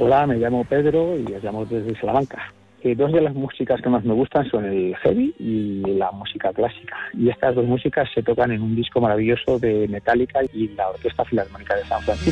Hola, me llamo Pedro y os llamo desde Salamanca. Dos de las músicas que más me gustan son el heavy y la música clásica. Y estas dos músicas se tocan en un disco maravilloso de Metallica y la Orquesta Filarmónica de San Francisco.